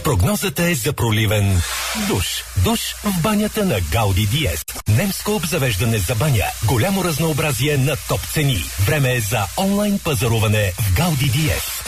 Прогнозата е за проливен душ. Душ в банята на Гауди Диез. Немско обзавеждане за баня. Голямо разнообразие на топ цени. Време е за онлайн пазаруване в Гауди Диез.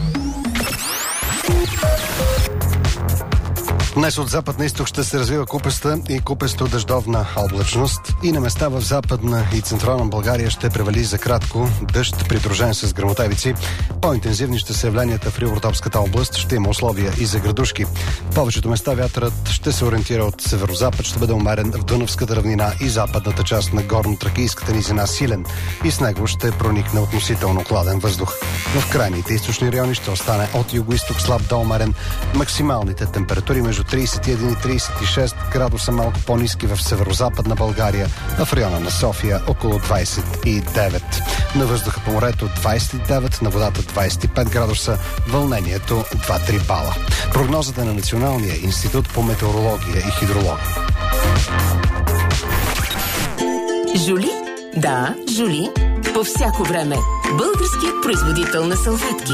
Днес от запад на изток ще се развива купеста и купесто-дъждовна облачност и на места в западна и централна България ще превали за кратко дъжд, придружен с гръмотевици. По-интензивни ще са явленията в Ривнополската област, ще има условия и за градушки. В повечето места вятърът ще се ориентира от северозапад, ще бъде умерен в Дунавската равнина и западната част на горно-тракийската низина силен и с него ще проникне относително хладен въздух. В крайните източни райони ще остане от юго-исток слаб до умерен. Максималните температури между 31 и 36 градуса, малко по-ниски в северо-западна България, а в района на София около 29. На въздуха по морето 29, на водата 25 градуса, вълнението 2-3 бала. Прогнозата на Националния институт по метеорология и хидрология. Жули? Да, Жули. По всяко време. Българският производител на салфетки.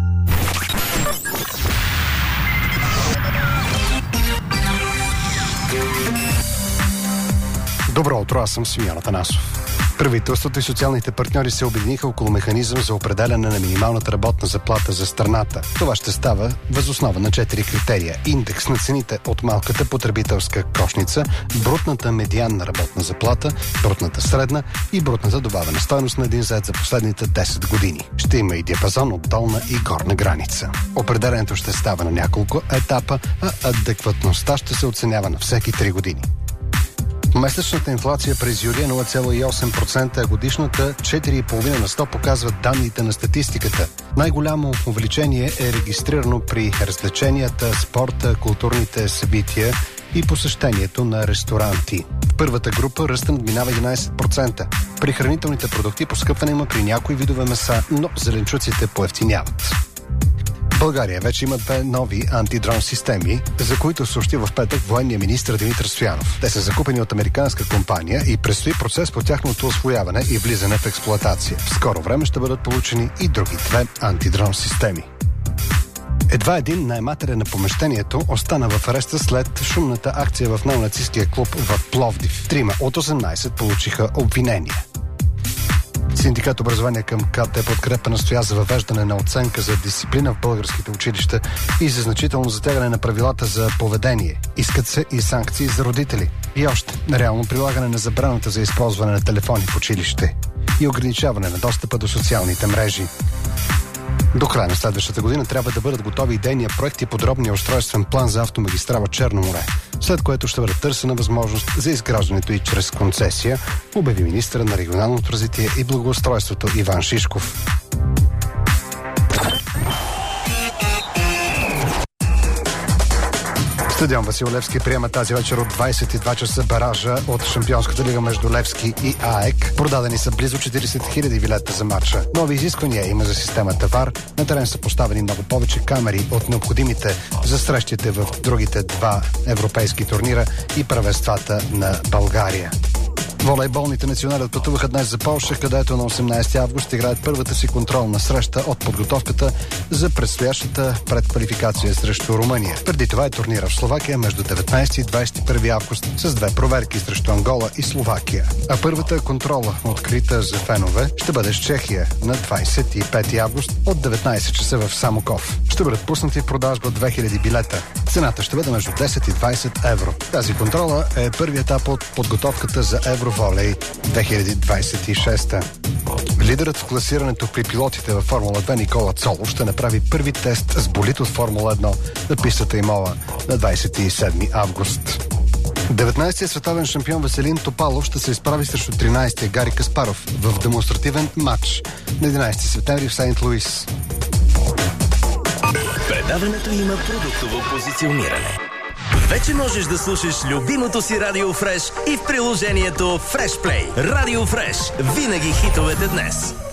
Добро утро, аз съм Симеон Атанасов. Правителството и социалните партньори се обединиха около механизъм за определяне на минималната работна заплата за страната. Това ще става въз основа на 4 критерия. Индекс на цените от малката потребителска кошница, брутната медианна работна заплата, брутната средна и брутната добавена стойност на един зает за последните 10 години. Ще има и диапазон от долна и горна граница. Определянето ще става на няколко етапа, а адекватността ще се оценява на всеки 3 години. Месечната инфлация през юли е 0,8%, а годишната 4,5 на 100 показват данните на статистиката. Най-голямо увеличение е регистрирано при развлеченията, спорта, културните събития и посещението на ресторанти. В първата група ръстът надминава 11%. При хранителните продукти поскъпване има при някои видове меса, но зеленчуците поевтиняват. България вече има 2 нови антидрон системи, за които съобщи в петък военния министър Димитър Стоянов. Те са закупени от американска компания и предстои процес по тяхното усвояване и влизане в експлоатация. В скоро време ще бъдат получени и други 2 антидрон системи. Едва един наемателя на помещението остана в ареста след шумната акция в неонацистския клуб в Пловдив. 3 от 18 получиха обвинения. Синдикат образование към КТ подкрепа настоя за въвеждане на оценка за дисциплина в българските училища и за значително затягане на правилата за поведение. Искат се и санкции за родители. И още реално прилагане на забраната за използване на телефони в училище и ограничаване на достъпа до социалните мрежи. До края на следващата година трябва да бъдат готови идейния проект и подробния устройствен план за автомагистрала Черно море, след което ще бъде търсена възможност за изграждането и чрез концесия, обяви министъра на регионалното развитие и благоустройството Иван Шишков. Стадион Васил Левски приема тази вечер от 22 часа баража от Шампионската лига между Левски и АЕК. Продадени са близо 40 000 билета за матча. Нови изисквания има за системата ВАР. На терен са поставени много повече камери от необходимите за срещите в другите 2 европейски турнира и първенствата на България. Волейболните национали отпътуваха днес за Полша, където на 18 август играят първата си контролна среща от подготовката за предстоящата предквалификация срещу Румъния. Преди това е турнира в Словакия между 19 и 21 август с 2 проверки срещу Ангола и Словакия. А първата контрола, открита за фенове, ще бъде с Чехия на 25 август от 19 часа в Самоков. Ще бъдат пуснати в продажба 2000 билета. Цената ще бъде между 10 и 20 евро. Тази контрола е първият етап от подготовката за Евроволей 2026. Лидерът в класирането при пилотите във Формула 2 Никола Цоло ще направи първи тест с болид от Формула 1 на пистата Имола на 27 август. 19-ти световен шампион Веселин Топалов ще се изправи срещу 13-ти Гари Каспаров в демонстративен матч на 11 септември в Сейнт Луис. Предаването има продуктово позициониране. Вече можеш да слушаш любимото си Радио Фреш и в приложението Фреш Плей. Радио Фреш. Винаги хитовете днес.